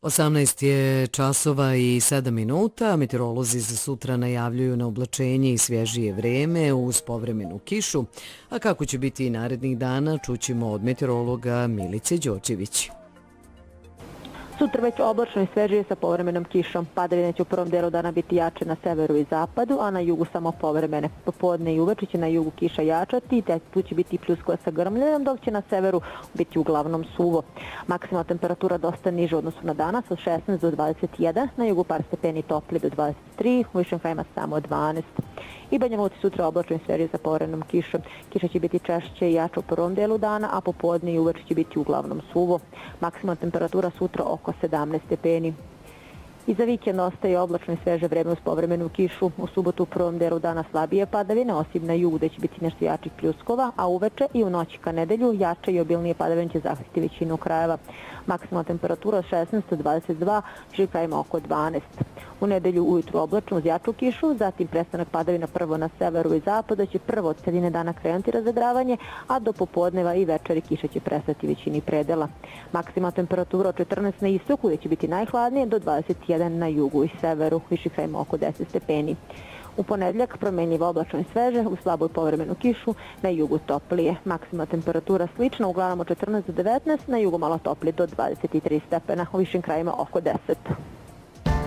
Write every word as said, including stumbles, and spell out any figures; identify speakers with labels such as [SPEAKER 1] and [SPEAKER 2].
[SPEAKER 1] osamnaest je časova i sedam minuta. Meteorolozi za sutra najavljuju na oblačenje i svježije vreme uz povremenu kišu. A kako će biti i narednih dana, čućemo od meteorologa Milice Đorđević.
[SPEAKER 2] Sutra već oblačno i svežije sa povremenom kišom. Padavine će u prvom delu dana biti jače na severu i zapadu, a na jugu samo povremene. Popodne i uveče će na jugu kiša jačati, te tu će biti pljuskova sa grmljenjem, dok će na severu biti uglavnom suvo. Maksimalna temperatura dosta niža u odnosu na danas, od šesnaest do dvadeset jedan, na jugu par stepeni topli do dvadeset tri, u višim krajima samo dvanaest. I Banja Luci sutra oblačno i svežije sa povremenom kišom. Kiša će biti češće i jača u prvom delu dana, a popodne i uveče će biti uglavnom suvo. Maksimalna temperatura sutra oko sedamnaest stepeni. I za vikend ostaje oblačno i sveže vreme uz povremenu kišu. U subotu u prvom delu dana slabije padavine, osim na jugu gde će biti nešto jačih pljuskova, a uveče i u noći ka nedelju jače i obilnije padavine će zahvatiti većinu krajeva. Maksimalna temperatura od šesnaest do dvadeset dva, višim krajima oko dvanaest. U nedelju ujutru oblačno uz jaču kišu, zatim prestanak padavina prvo na severu i zapadu, će prvo od sredine dana krenuti razagravanje, a do popodneva i večeri kiša će prestati većini predela. Maksimalna temperatura od četrnaest na istoku, gde će biti najhladnije, do dvadeset jedan na jugu i severu, viših krajima oko deset stepeni. U ponedjeljak promenljivo oblačno i sveže, u slabu i povremenu kišu, na jugu toplije. Maksimalna temperatura slična, uglavnom od četrnaest do devetnaest, na jugu malo toplije do dvadeset tri stepena, u višim krajima oko deset.